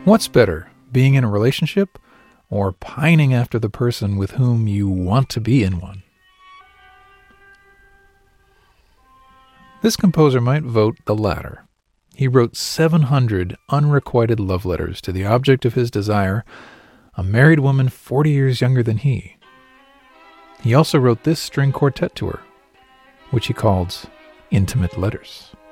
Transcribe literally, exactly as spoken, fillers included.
What's better, being in a relationship or pining after the person with whom you want to be in one? This composer might vote the latter. He wrote seven hundred unrequited love letters to the object of his desire, a married woman forty years younger than he. He also wrote this string quartet to her, which he called Intimate Letters.